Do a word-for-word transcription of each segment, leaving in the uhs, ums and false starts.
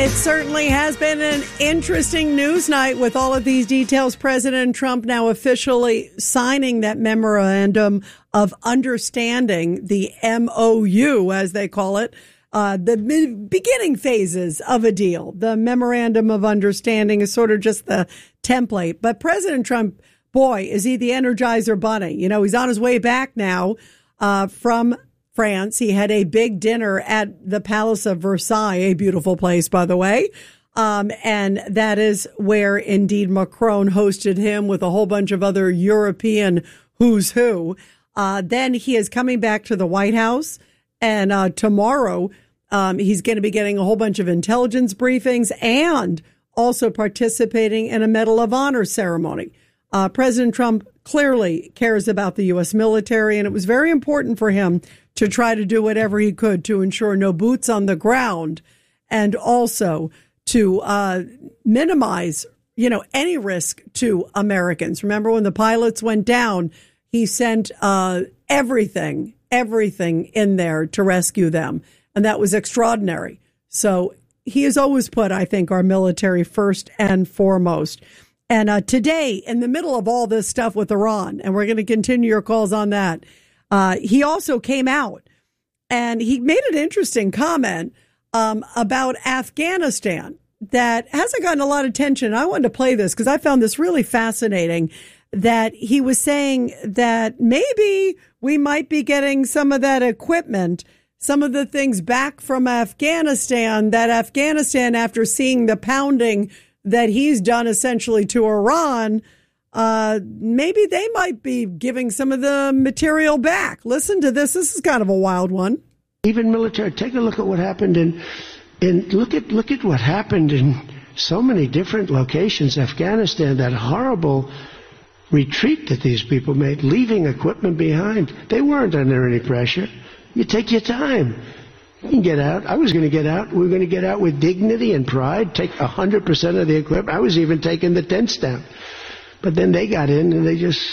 It certainly has been an interesting news night with all of these details. President Trump now officially signing that memorandum of understanding, the M O U, as they call it, uh, the beginning phases of a deal. The memorandum of understanding is sort of just the template. But President Trump, boy, is he the Energizer Bunny. You know, he's on his way back now uh, from France. He had a big dinner at the Palace of Versailles, a beautiful place, by the way. Um, and that is where indeed Macron hosted him with a whole bunch of other European who's who. Uh, then he is coming back to the White House. And uh, tomorrow um, he's going to be getting a whole bunch of intelligence briefings and also participating in a Medal of Honor ceremony. Uh, President Trump clearly cares about the U S military, and it was very important for him to try to do whatever he could to ensure no boots on the ground and also to uh, minimize, you know, any risk to Americans. Remember when the pilots went down, he sent uh, everything, everything in there to rescue them. And that was extraordinary. So he has always put, I think, our military first and foremost. And uh, today, in the middle of all this stuff with Iran, and we're going to continue your calls on that, Uh, he also came out and he made an interesting comment um, about Afghanistan that hasn't gotten a lot of attention. I wanted to play this because I found this really fascinating, that he was saying that maybe we might be getting some of that equipment, some of the things back from Afghanistan, that Afghanistan, after seeing the pounding that he's done essentially to Iran, Uh, maybe they might be giving some of the material back. Listen to this. This is kind of a wild one. Even military, take a look at what happened in, in look at, look at what happened in so many different locations. Afghanistan, that horrible retreat that these people made, leaving equipment behind. They weren't under any pressure. You take your time. You can get out. I was going to get out. We were going to get out with dignity and pride, take one hundred percent of the equipment. I was even taking the tents down. But then they got in and they just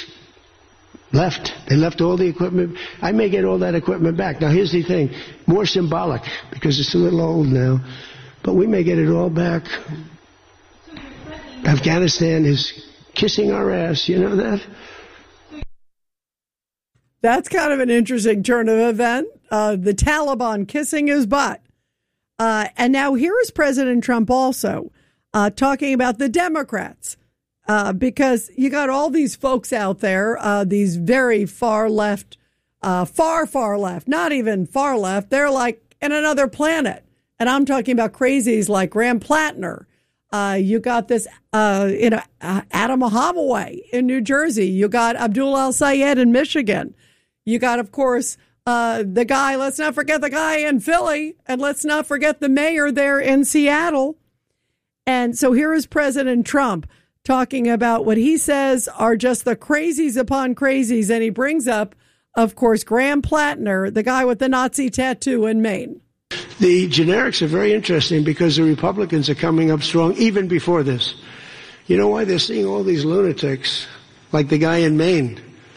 left. They left all the equipment. I may get all that equipment back. Now, here's the thing. More symbolic, because it's a little old now. But we may get it all back. Afghanistan is kissing our ass. You know that? That's kind of an interesting turn of event. Uh, the Taliban kissing his butt. Uh, and now here is President Trump also uh, talking about the Democrats. Uh, because you got all these folks out there, uh, these very far left, uh, far, far left, not even far left. They're like in another planet. And I'm talking about crazies like Graham Plattner. Uh, you got this, uh, you know, uh, Adam Holloway in New Jersey. You got Abdul El-Sayed in Michigan. You got, of course, uh, the guy, let's not forget the guy in Philly. And let's not forget the mayor there in Seattle. And so here is President Trump talking about what he says are just the crazies upon crazies. And he brings up, of course, Graham Plattner, the guy with the Nazi tattoo in Maine. The generics are very interesting because the Republicans are coming up strong even before this. You know why? They're seeing all these lunatics, like the guy in Maine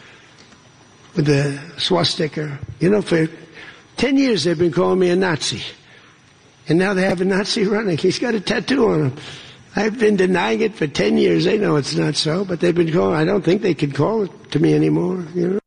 with the swastika. You know, for ten years they've been calling me a Nazi. And now they have a Nazi running. He's got a tattoo on him. I've been denying it for ten years. They know it's not so, but they've been calling. I don't think they can call it to me anymore. You know?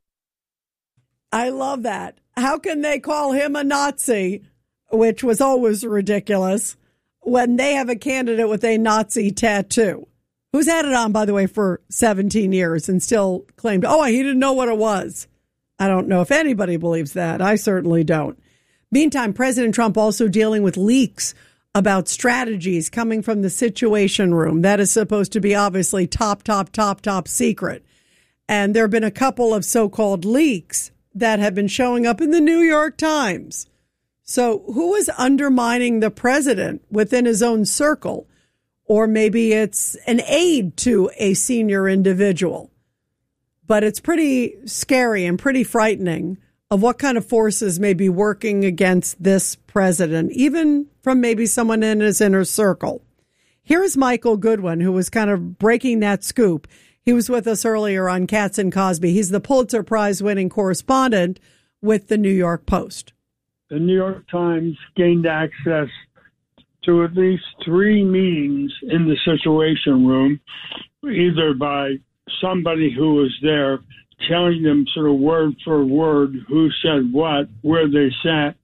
I love that. How can they call him a Nazi, which was always ridiculous, when they have a candidate with a Nazi tattoo, who's had it on, by the way, for seventeen years and still claimed, oh, he didn't know what it was. I don't know if anybody believes that. I certainly don't. Meantime, President Trump also dealing with leaks about strategies coming from the Situation Room. That is supposed to be obviously top, top, top, top secret. And there have been a couple of so-called leaks that have been showing up in the New York Times. So who is undermining the president within his own circle? Or maybe it's an aide to a senior individual. But it's pretty scary and pretty frightening of what kind of forces may be working against this president, even from maybe someone in his inner circle. Here's Michael Goodwin, who was kind of breaking that scoop. He was with us earlier on Katz and Cosby. He's the Pulitzer Prize winning correspondent with the New York Post. The New York Times gained access to at least three meetings in the Situation Room, either by somebody who was there telling them sort of word for word who said what, where they sat,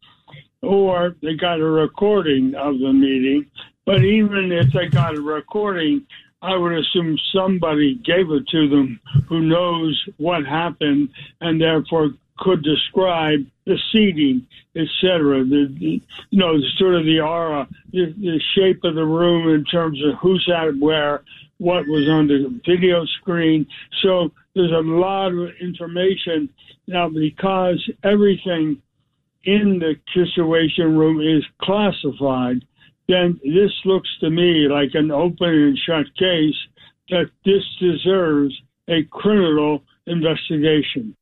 or they got a recording of the meeting. But even if they got a recording, I would assume somebody gave it to them who knows what happened and therefore could describe the seating, et cetera. The, the, you know, sort of the aura, the, the shape of the room in terms of who sat where, what was on the video screen. So there's a lot of information. Now, because everything in the Situation Room is classified, then this looks to me like an open and shut case that this deserves a criminal investigation.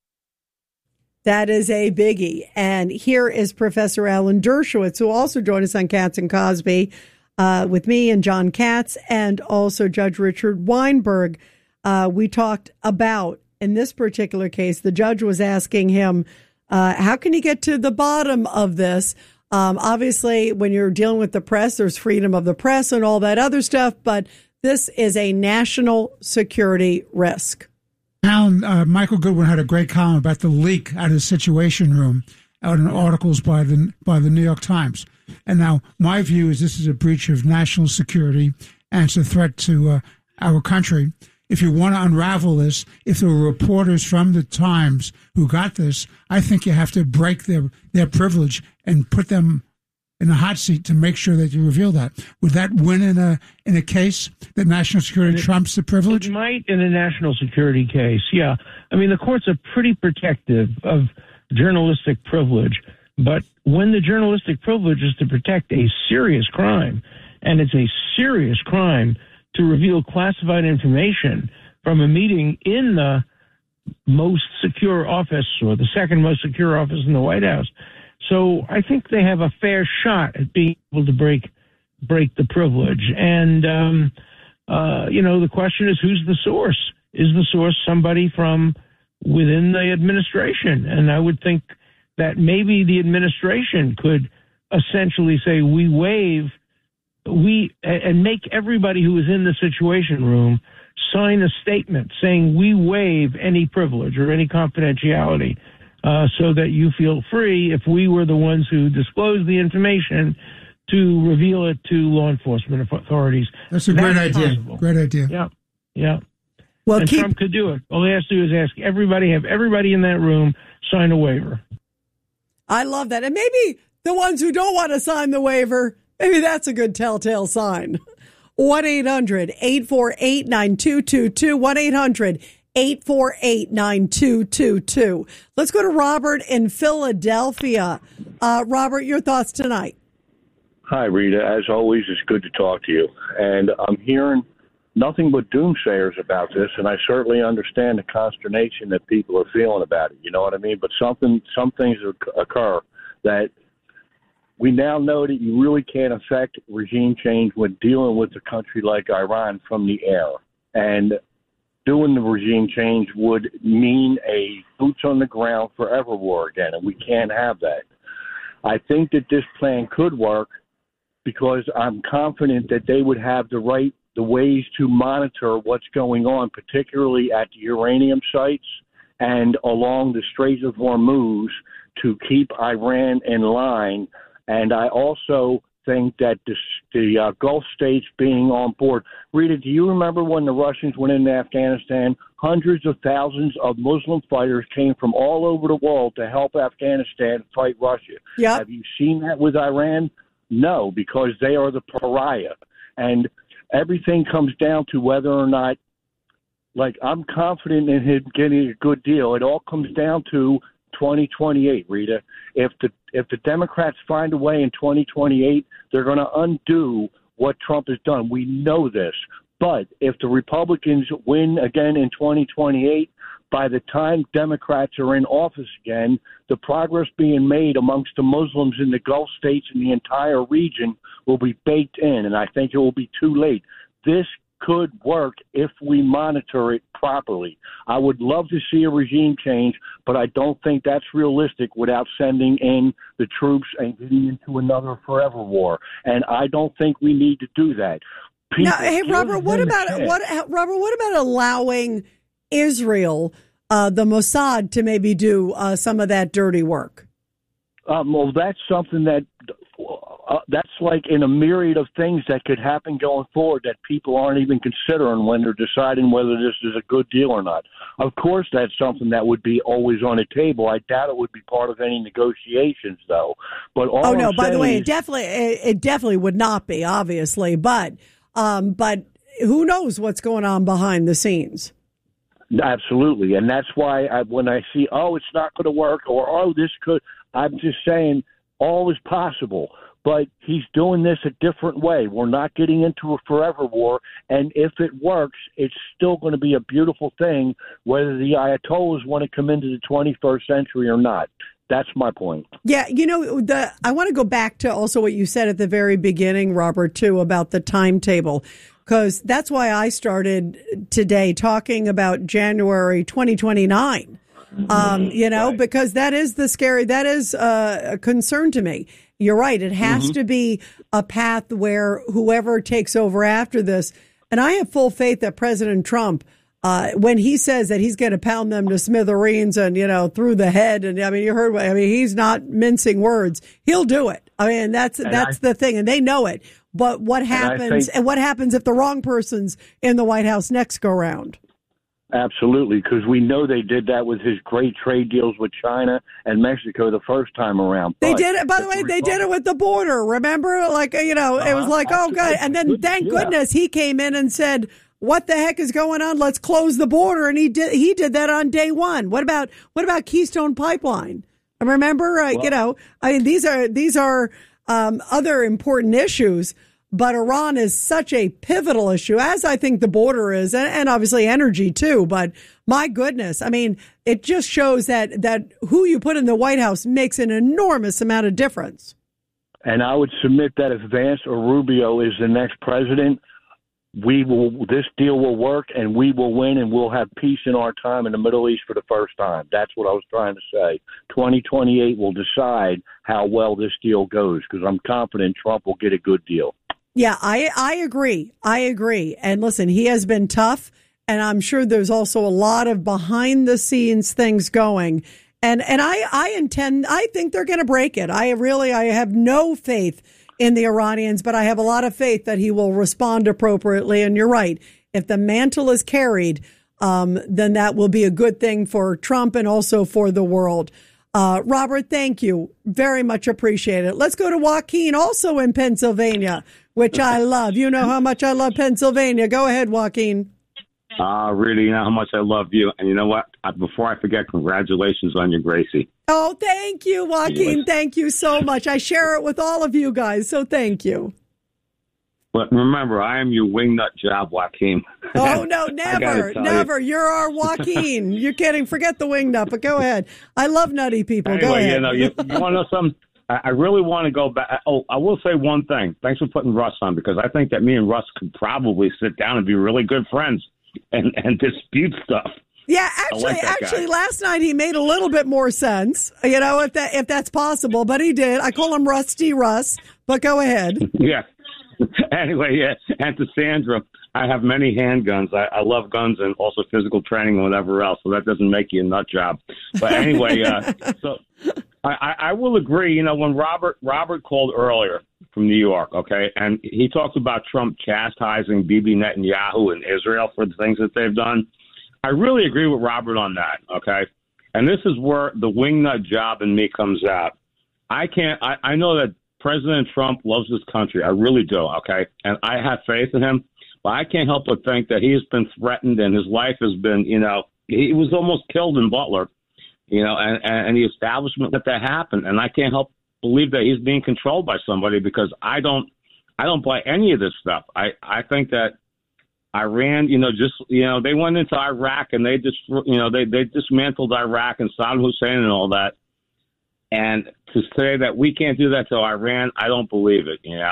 That is a biggie. And here is Professor Alan Dershowitz, who also joined us on Katz and Cosby uh, with me and John Katz, and also Judge Richard Weinberg. Uh, we talked about, in this particular case, the judge was asking him, uh, how can he get to the bottom of this? Um, obviously, when you're dealing with the press, there's freedom of the press and all that other stuff, but this is a national security risk. Alan, uh, Michael Goodwin had a great column about the leak out of the Situation Room out in articles by the by the New York Times. And now my view is this is a breach of national security and it's a threat to uh, our country. If you want to unravel this, if there were reporters from the Times who got this, I think you have to break their, their privilege and put them in the hot seat to make sure that you reveal that. Would that win in a in a case that national security it, trumps the privilege? It might in a national security case, yeah. I mean, the courts are pretty protective of journalistic privilege, but when the journalistic privilege is to protect a serious crime, and it's a serious crime to reveal classified information from a meeting in the most secure office or the second most secure office in the White House. So I think they have a fair shot at being able to break break the privilege. And, um, uh, you know, the question is, who's the source? Is the source somebody from within the administration? And I would think that maybe the administration could essentially say, we waive, we, and make everybody who is in the Situation Room sign a statement saying we waive any privilege or any confidentiality. Uh, so that you feel free, if we were the ones who disclosed the information, to reveal it to law enforcement authorities. That's a great That's idea. Possible. Great idea. Yeah, yeah. Well, and keep... Trump could do it. All he has to do is ask everybody, have everybody in that room sign a waiver. I love that. And maybe the ones who don't want to sign the waiver, maybe that's a good telltale sign. one eight hundred eight four eight nine two two two, one eight hundred eight four eight nine two two two. Let's go to Robert in Philadelphia. Uh, Robert, your thoughts tonight. Hi, Rita. As always, it's good to talk to you. And I'm hearing nothing but doomsayers about this, and I certainly understand the consternation that people are feeling about it. You know what I mean? But something, some things occur that we now know that you really can't affect regime change when dealing with a country like Iran from the air. And doing the regime change would mean a boots on the ground forever war again, and we can't have that. I think that this plan could work because I'm confident that they would have the right, the ways to monitor what's going on, particularly at the uranium sites and along the Strait of Hormuz, to keep Iran in line. And I also think that this, the uh, Gulf states being on board. Rita, do you remember when the Russians went into Afghanistan? Hundreds of thousands of Muslim fighters came from all over the world to help Afghanistan fight Russia. Yep. Have you seen that with Iran? No, because they are the pariah. And everything comes down to whether or not, like, I'm confident in him getting a good deal. It all comes down to twenty twenty-eight, Rita. If the if the Democrats find a way in twenty twenty-eight, they're going to undo what Trump has done. We know this. But if the Republicans win again in twenty twenty-eight, by the time Democrats are in office again, the progress being made amongst the Muslims in the Gulf states and the entire region will be baked in, and I think it will be too late. This could work if we monitor it properly. I would love to see a regime change, but I don't think that's realistic without sending in the troops and getting into another forever war. And I don't think we need to do that. People now, hey, Robert, what about what? Robert, what about allowing Israel, uh, the Mossad, to maybe do uh, some of that dirty work? Um, well, that's something that. Uh, that's like in a myriad of things that could happen going forward that people aren't even considering when they're deciding whether this is a good deal or not. Of course, that's something that would be always on the table. I doubt it would be part of any negotiations, though. But all oh no, I'm by the way, is, it definitely it, it definitely would not be, obviously. But um, but who knows what's going on behind the scenes? Absolutely, and that's why I, when I see, oh, it's not going to work, or oh, this could, I'm just saying all is possible. But he's doing this a different way. We're not getting into a forever war. And if it works, it's still going to be a beautiful thing, whether the Ayatollahs want to come into the twenty-first century or not. That's my point. Yeah, you know, the I want to go back to also what you said at the very beginning, Robert, too, about the timetable, because that's why I started today talking about January twenty twenty-nine. Um, you know, right. Because that is the scary, that is uh, a concern to me. You're right. It has mm-hmm. to be a path where whoever takes over after this, and I have full faith that President Trump, uh, when he says that he's going to pound them to smithereens and, you know, through the head. And I mean, you heard, I mean, he's not mincing words. He'll do it. I mean, that's, and that's I, the thing. And they know it. But what happens and, think, and what happens if the wrong person's in the White House next go round? Absolutely, because we know they did that with his great trade deals with China and Mexico the first time around. They did it, by the way, they did it with the border. Remember? Like, you know, uh-huh. It was like, oh, God. And then, thank yeah. goodness, he came in and said, what the heck is going on? Let's close the border. And he did he did that on day one. What about what about Keystone Pipeline? Remember, uh, well, you know, I mean, these are these are um, other important issues. But Iran is such a pivotal issue, as I think the border is, and, and obviously energy too. But my goodness, I mean, it just shows that that who you put in the White House makes an enormous amount of difference. And I would submit that if Vance or Rubio is the next president, we will. This deal will work, and we will win, and we'll have peace in our time in the Middle East for the first time. That's what I was trying to say. twenty twenty-eight will decide how well this deal goes, because I'm confident Trump will get a good deal. Yeah, I, I agree. I agree. And listen, he has been tough, and I'm sure there's also a lot of behind the scenes things going. And and I, I intend, I think they're going to break it. I really, I have no faith in the Iranians, but I have a lot of faith that he will respond appropriately. And you're right. If the mantle is carried, um, then that will be a good thing for Trump and also for the world. Uh, Robert, thank you. Very much appreciate it. Let's go to Joaquin, also in Pennsylvania, which I love. You know how much I love Pennsylvania. Go ahead, Joaquin. Uh, really, you know how much I love you. And you know what? Before I forget, congratulations on your Gracie. Oh, thank you, Joaquin. Thank you so much. I share it with all of you guys, so thank you. But remember, I am your wingnut job, Joaquin. Oh, no, never, never. You. You're our Joaquin. You're kidding. Forget the wingnut, but go ahead. I love nutty people. Anyway, go ahead. You know, you, you want to know something? I really want to go back. Oh, I will say one thing. Thanks for putting Russ on, because I think that me and Russ could probably sit down and be really good friends and, and dispute stuff. Yeah, actually, like actually, guy. Last night he made a little bit more sense, you know, if that if that's possible. But he did. I call him Rusty Russ, but go ahead. Yeah. Anyway, yeah. And to Sandra, I have many handguns. I, I love guns and also physical training and whatever else, so that doesn't make you a nut job. But anyway, uh, so I, I will agree. You know, when Robert Robert called earlier from New York, okay, and he talked about Trump chastising Bibi Netanyahu and Israel for the things that they've done, I really agree with Robert on that, okay? And this is where the wingnut job in me comes out. I can't, I, I know that President Trump loves this country. I really do, okay? And I have faith in him, but I can't help but think that he has been threatened and his life has been, you know, he was almost killed in Butler, you know, and, and the establishment that that happened. And I can't help believe that he's being controlled by somebody, because I don't, I don't buy any of this stuff. I, I think that Iran, you know, just, you know, they went into Iraq and they just, you know, they, they dismantled Iraq and Saddam Hussein and all that. And to say that we can't do that to Iran, I don't believe it, you know.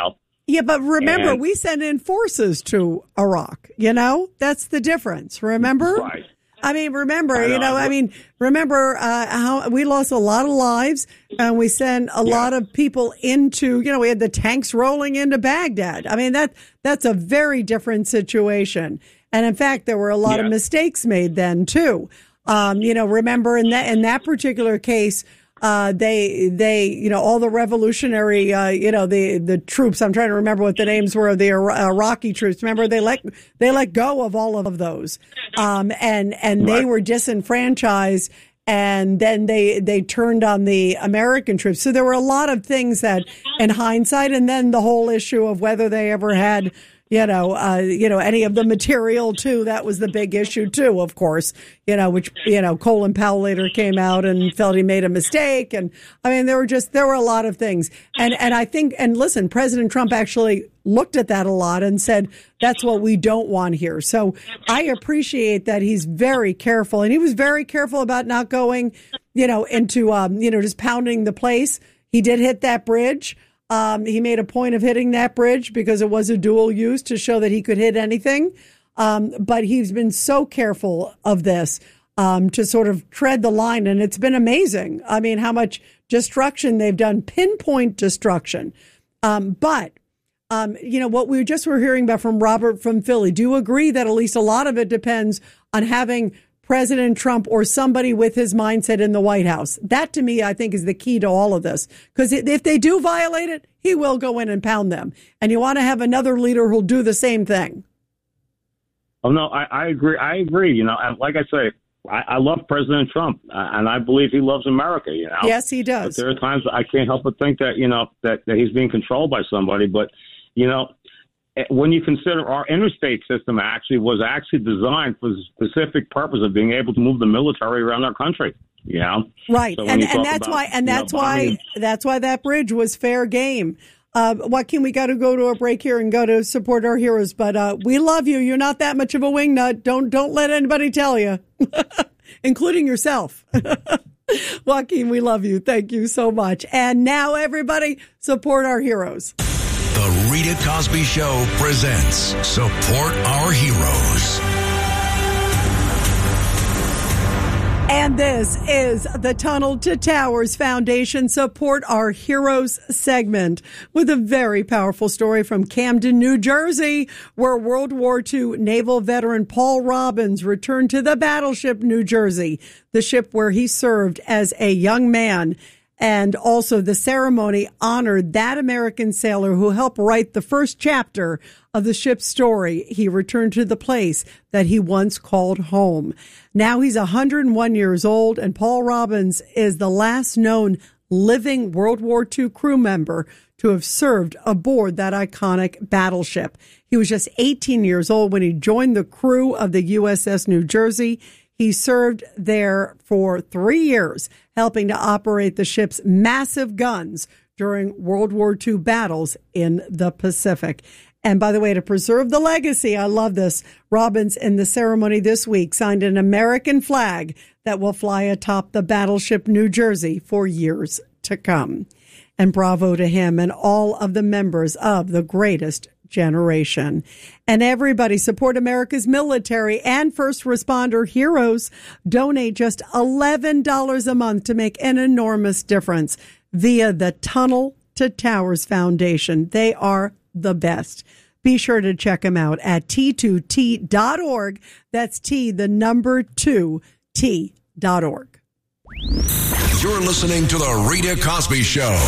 Yeah, but remember, And- we sent in forces to Iraq. You know, that's the difference. Remember? Right. I mean, remember, I know. you know, I mean, remember uh, how we lost a lot of lives and we sent a Yeah. lot of people into, you know, we had the tanks rolling into Baghdad. I mean, that that's a very different situation. And in fact, there were a lot Yeah. of mistakes made then, too. Um, you know, remember in that in that particular case, uh, they they, you know, all the revolutionary, uh, you know, the the troops. I'm trying to remember what the names were of the Ira- Iraqi troops. Remember, they let they let go of all of those, um, and and they Right. were disenfranchised. And then they they turned on the American troops. So there were a lot of things that, in hindsight, and then the whole issue of whether they ever had, you know, uh, you know, any of the material too. That was the big issue too, of course, you know, which, you know, Colin Powell later came out and felt he made a mistake. And I mean, there were just, there were a lot of things. And, and I think, and listen, President Trump actually looked at that a lot and said, that's what we don't want here. So I appreciate that he's very careful, and he was very careful about not going, you know, into, um, you know, just pounding the place. He did hit that bridge. Um, he made a point of hitting that bridge because it was a dual use to show that he could hit anything. Um, but he's been so careful of this um, to sort of tread the line. And it's been amazing. I mean, how much destruction they've done, pinpoint destruction. Um, but, um, you know, what we just were hearing about from Robert from Philly, do you agree that at least a lot of it depends on having President Trump or somebody with his mindset in the White House? That, to me, I think is the key to all of this. Because if they do violate it, he will go in and pound them. And you want to have another leader who'll do the same thing. Oh, no, I, I agree. I agree. You know, and like I say, I, I love President Trump, uh, and I believe he loves America, you know. Yes, he But does. there are times I can't help but think that, you know, that, that he's being controlled by somebody. But, you know, when you consider our interstate system actually was actually designed for the specific purpose of being able to move the military around our country, you know? Right. So when and you and talk that's about, why and you know, that's why bombing- that's why that bridge was fair game. Uh, Joaquin, we got to go to a break here and go to support our heroes. But uh, we love you. You're not that much of a wingnut. Don't don't let anybody tell you, including yourself. Joaquin, we love you. Thank you so much. And now, everybody, support our heroes. The Rita Cosby Show presents Support Our Heroes. And this is the Tunnel to Towers Foundation Support Our Heroes segment with a very powerful story from Camden, New Jersey, where World War Two naval veteran Paul Robbins returned to the battleship New Jersey, the ship where he served as a young man. And also the ceremony honored that American sailor who helped write the first chapter of the ship's story. He returned to the place that he once called home. Now he's one hundred one years old, and Paul Robbins is the last known living World War Two crew member to have served aboard that iconic battleship. He was just eighteen years old when he joined the crew of the U S S New Jersey. He served there for three years, helping to operate the ship's massive guns during World War Two battles in the Pacific. And by the way, to preserve the legacy, I love this, Robbins in the ceremony this week signed an American flag that will fly atop the battleship New Jersey for years to come. And bravo to him and all of the members of the greatest generation. And everybody, support America's military and first responder heroes. Donate just eleven dollars a month to make an enormous difference via the Tunnel to Towers Foundation. They are the best. Be sure to check them out at T two T dot org. That's T, the number two, T dot org. You're listening to The Rita Cosby Show.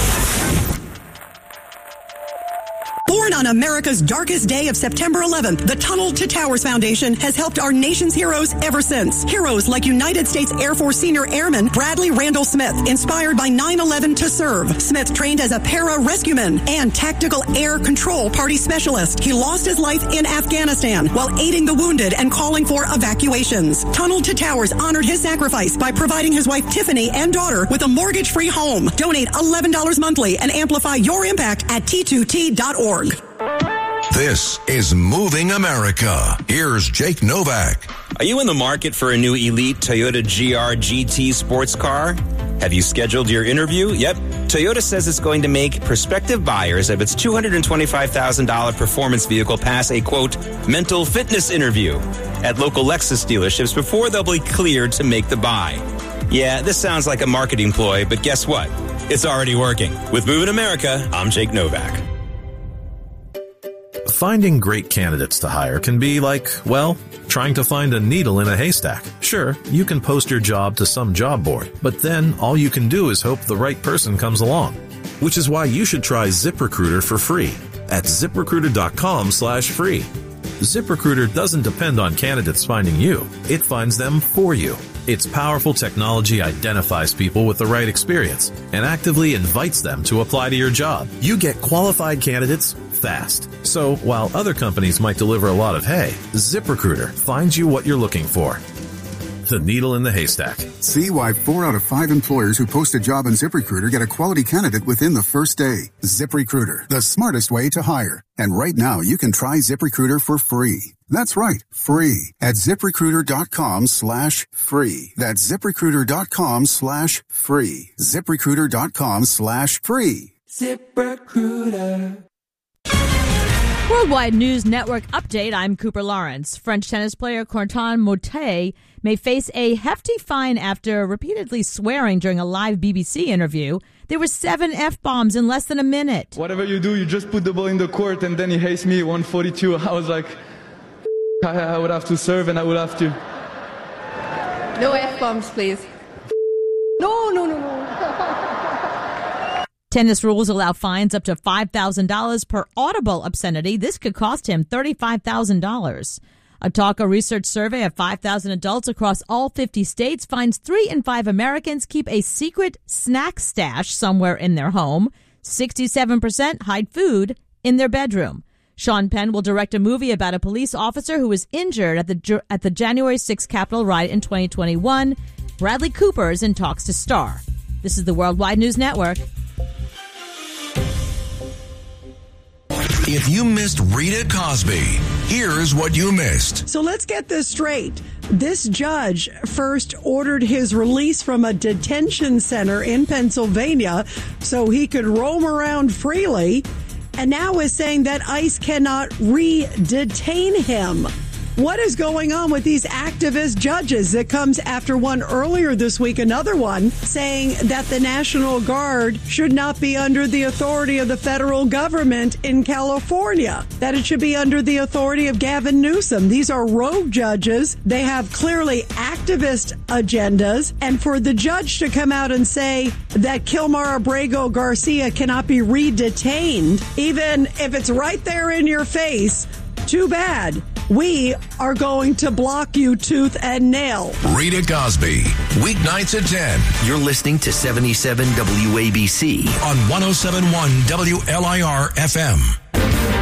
Born on America's darkest day of September eleventh, the Tunnel to Towers Foundation has helped our nation's heroes ever since. Heroes like United States Air Force Senior Airman Bradley Randall Smith, inspired by nine eleven to serve. Smith trained as a para-rescueman and tactical air control party specialist. He lost his life in Afghanistan while aiding the wounded and calling for evacuations. Tunnel to Towers honored his sacrifice by providing his wife Tiffany and daughter with a mortgage-free home. Donate eleven dollars monthly and amplify your impact at T two T dot org. This is Moving America. Here's Jake Novak. Are you in the market for a new elite Toyota G R G T sports car? Have you scheduled your interview? Yep. Toyota says it's going to make prospective buyers of its two hundred twenty-five thousand dollars performance vehicle pass a, quote, mental fitness interview at local Lexus dealerships before they'll be cleared to make the buy. Yeah, this sounds like a marketing ploy, but guess what? It's already working. With Moving America, I'm Jake Novak. Finding great candidates to hire can be like, well, trying to find a needle in a haystack. Sure, you can post your job to some job board, but then all you can do is hope the right person comes along. Which is why you should try ZipRecruiter for free at ZipRecruiter.com slash free. ZipRecruiter doesn't depend on candidates finding you. It finds them for you. Its powerful technology identifies people with the right experience and actively invites them to apply to your job. You get qualified candidates fast. So while other companies might deliver a lot of hay, ZipRecruiter finds you what you're looking for. The needle in the haystack. See why four out of five employers who post a job on ZipRecruiter get a quality candidate within the first day. ZipRecruiter, the smartest way to hire. And right now, you can try ZipRecruiter for free. That's right, free at ZipRecruiter.com slash free. That's ZipRecruiter.com slash free. ZipRecruiter.com slash free. ZipRecruiter. Worldwide News Network update. I'm Cooper Lawrence. French tennis player Corentin Moutet may face a hefty fine after repeatedly swearing during a live B B C interview. There were seven F-bombs in less than a minute. Whatever you do, you just put the ball in the court, and then he hates me, one forty-two. I was like, I, I would have to serve, and I would have to. No F-bombs, please. No, no, no, no. Tennis rules allow fines up to five thousand dollars per audible obscenity. This could cost him thirty-five thousand dollars. A Talker research survey of five thousand adults across all fifty states finds three in five Americans keep a secret snack stash somewhere in their home. sixty-seven percent hide food in their bedroom. Sean Penn will direct a movie about a police officer who was injured at the at the January sixth Capitol riot in twenty twenty-one. Bradley Cooper is in talks to star. This is the Worldwide News Network. If you missed Rita Cosby, here's what you missed. So let's get this straight. This judge first ordered his release from a detention center in Pennsylvania so he could roam around freely, and now is saying that ICE cannot re-detain him. What is going on with these activist judges? It comes after one earlier this week, another one, saying that the National Guard should not be under the authority of the federal government in California, that it should be under the authority of Gavin Newsom. These are rogue judges. They have clearly activist agendas. And for the judge to come out and say that Kilmar Abrego Garcia cannot be re-detained, even if it's right there in your face, too bad. We are going to block you tooth and nail. Rita Cosby, weeknights at ten. You're listening to seventy-seven W A B C on one oh seven point one W L I R F M.